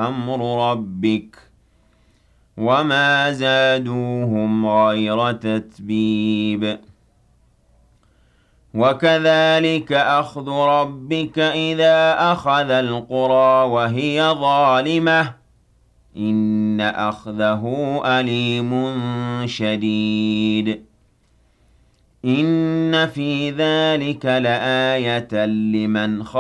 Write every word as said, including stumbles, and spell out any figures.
أَمْرُ رَبِّكَ وَمَا زَادُوهُمْ غَيْرَ تَتْبِيبٍ وَكَذَلِكَ أَخْذُ رَبِّكَ إِذَا أَخَذَ الْقُرَىٰ وَهِيَ ظَالِمَةٌ ۚ إِنَّ أَخْذَهُ أَلِيمٌ شَدِيدٌ إِنَّ فِي ذَٰلِكَ لَآيَةً لِّمَنْ